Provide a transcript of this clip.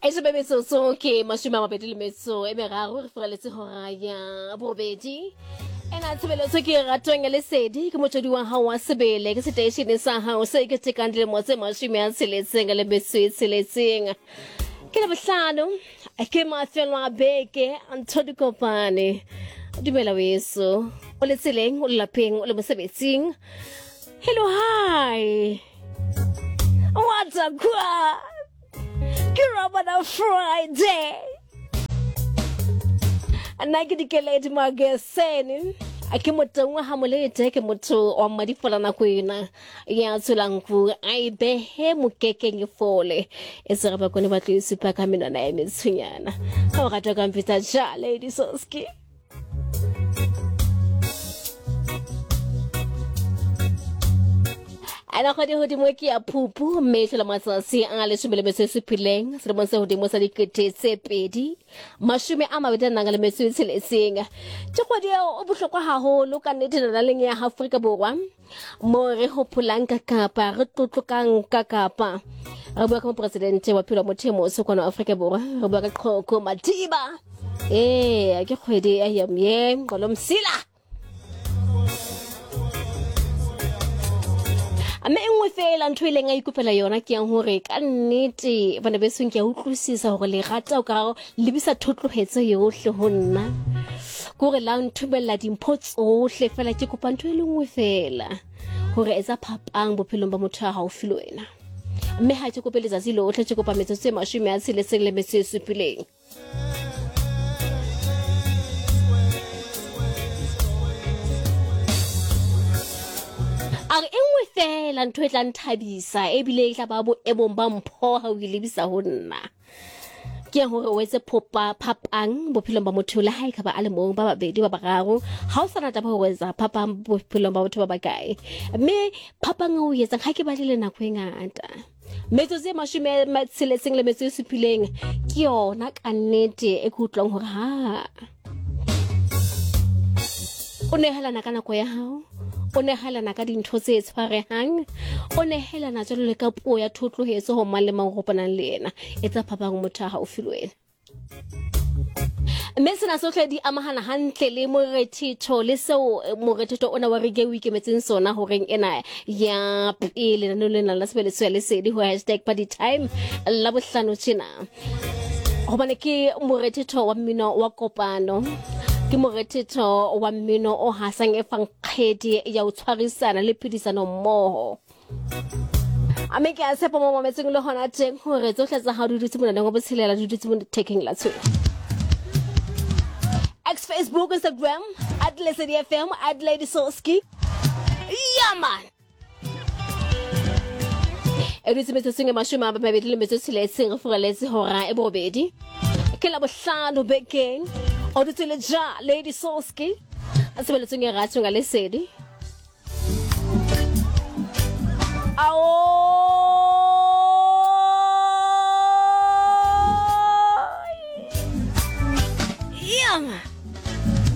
Ese bebe so ke mashuma mabedi le metso e meraro re freletse hora ya bobedi. Ena tsebelo se ke ratweng le sedi ke motsodi wa hao wa sebele ke station sa hao se ke tekandile motse mashime a seletseng le metso e seletseng. Ke le bohlano ke mafelo a beke Anthony Kopane. Dumela weso o le tseleng o lapeng o le mosebetsing. Hello hi. What's up? Kirabana Friday. Anake dikeledi mageseni. Ake motongwa hamolete ke moto o madifola na kwena. Ya tsulanku ai behe mukeke ngifole. Esere ba kone batlo isipa kamina na emetsunyana. Ha ga toka mpita cha Lady Soski. Ana khodi hodimo ke ya phupu mme tla matsatsi a le shumele metse sepileng se bonse hodimo sa dikete tse pedi mashume a mabedi nang le metse tseletseng ke khodi o bohlokwa haholo ka nnete na leng ya Afrika Borwa mo re hopolang ka Kapa re tlotlokang ka Kapa re bua ka president wa philo mothemo se kwana Afrika Borwa re bua ka Qhoko Madiba ke khodi ya yamye ngolomsila mme engwe fela ntho ile nga ikopela yona ke yang hore ka nnete bana besong ke a utlwisisa hore le rata o ka lebisa thotlohetse yohle ho nna gore la nthubella dimpho tsohle fela ke kopa ntho ile engwe fela hore etsa phapang bophelong ba motho a haufi le wena mme ha ke kopela tsatsi lohle ke kopa metsotso e mashome a tsheletseng le metse sepileng engwe fela ntho e tla nthabisa e bile e tla ba boemong ba mpho ha o lebisa ho nna ke hore o etse phapang bophelong ba motho le ha e ka ba a le mong ba babedi ba bararo ha o sana taba ho etsa phapang bophelong ba batho ba bakae mme phapang o etsa ha ke ba le nako e ngata metso tse mashume matseletseng le metso e sepileng ke yona ka nnete e kutlwang hore ha o nehelana ka nako ya hao o nehelana ka dintho tse tshwarehang o nehelana jalo le ka puo ya thotlohetso ho malema go gopanang le yena etsa phapang motho ha o filwena mme sena sohle di amahana hantle le morethitho le seo morethitho ona wa rege wikemetseng sona horeng ena ya pele no lena la sebeleso ya lesedi ho #partytime la bohlano tjena hobane ke morethitho wa mmino wa kopano ke morethetho wa mmino o hasang e fang kgedi ya o tshwarisana le phedisano mmoho ame ke a tshepa mo mametseng le hona teng hore tsohle tsa ha di dutse mona ngo botshelela di dutse mo taking la tso Facebook Instagram @LadyFM @LadySoski man editse metso singe mashuma ba mabedi le metso tseletseng re foreletse hora e bobedi ke la bohlano bekeng o dutse le ja Lady Soski a sebeletseng e ratso nga lesedi